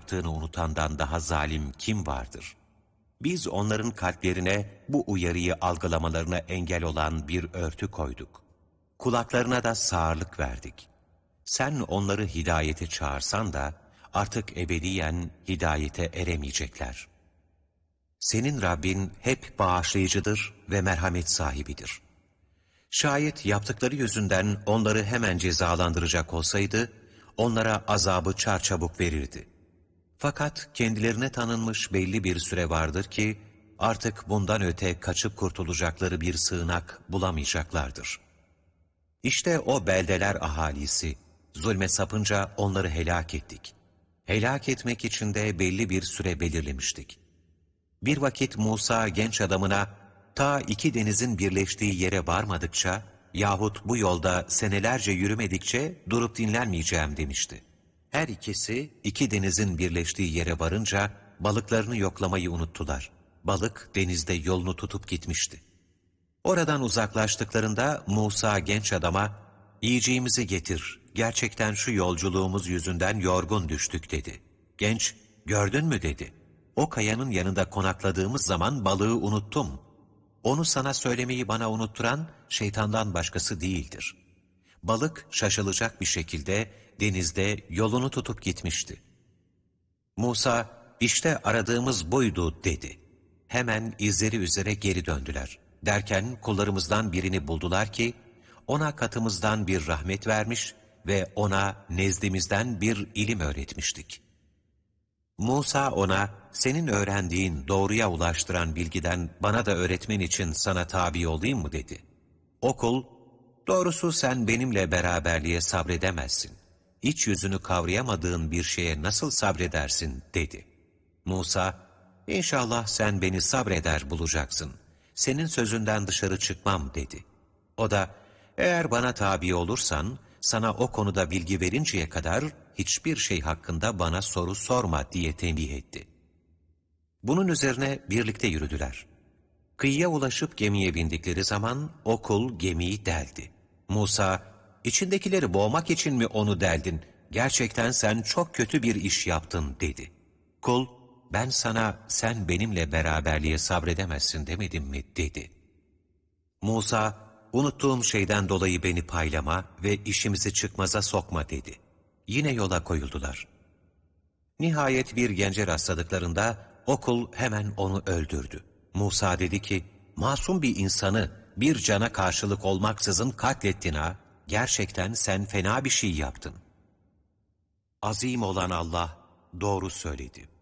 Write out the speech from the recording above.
yaptığını unutandan daha zalim kim vardır? Biz onların kalplerine bu uyarıyı algılamalarına engel olan bir örtü koyduk. Kulaklarına da sağırlık verdik. Sen onları hidayete çağırsan da artık ebediyen hidayete eremeyecekler. Senin Rabbin hep bağışlayıcıdır ve merhamet sahibidir. Şayet yaptıkları yüzünden onları hemen cezalandıracak olsaydı, onlara azabı çarçabuk verirdi. Fakat kendilerine tanınmış belli bir süre vardır ki, artık bundan öte kaçıp kurtulacakları bir sığınak bulamayacaklardır. İşte o beldeler ahalisi, zulme sapınca onları helak ettik. Helak etmek için de belli bir süre belirlemiştik. Bir vakit Musa genç adamına, ta iki denizin birleştiği yere varmadıkça, yahut bu yolda senelerce yürümedikçe durup dinlenmeyeceğim demişti. Her ikisi iki denizin birleştiği yere varınca balıklarını yoklamayı unuttular. Balık denizde yolunu tutup gitmişti. Oradan uzaklaştıklarında Musa genç adama, "Yiyeceğimizi getir, gerçekten şu yolculuğumuz yüzünden yorgun düştük." dedi. Genç, "Gördün mü?" dedi. "O kayanın yanında konakladığımız zaman balığı unuttum. Onu sana söylemeyi bana unutturan şeytandan başkası değildir." Balık şaşılacak bir şekilde denizde yolunu tutup gitmişti. Musa, "İşte aradığımız buydu." dedi. Hemen izleri üzere geri döndüler. Derken kullarımızdan birini buldular ki, ona katımızdan bir rahmet vermiş ve ona nezdimizden bir ilim öğretmiştik. Musa ona, "Senin öğrendiğin doğruya ulaştıran bilgiden bana da öğretmen için sana tabi olayım mı?" dedi. O kul, "Doğrusu sen benimle beraberliğe sabredemezsin. İç yüzünü kavrayamadığın bir şeye nasıl sabredersin?" dedi. Musa, "İnşallah sen beni sabreder bulacaksın. Senin sözünden dışarı çıkmam." dedi. O da, "Eğer bana tabi olursan, sana o konuda bilgi verinceye kadar hiçbir şey hakkında bana soru sorma." diye tembih etti. Bunun üzerine birlikte yürüdüler. Kıyıya ulaşıp gemiye bindikleri zaman o kul gemiyi deldi. Musa, "İçindekileri boğmak için mi onu deldin? Gerçekten sen çok kötü bir iş yaptın." dedi. Kul, "Ben sana sen benimle beraberliğe sabredemezsin demedim mi?" dedi. Musa, "Unuttuğum şeyden dolayı beni paylama ve işimizi çıkmaza sokma." dedi. Yine yola koyuldular. Nihayet bir gence rastladıklarında o kul hemen onu öldürdü. Musa dedi ki, "Masum bir insanı bir cana karşılık olmaksızın katlettin ha, gerçekten sen fena bir şey yaptın." Azim olan Allah doğru söyledi.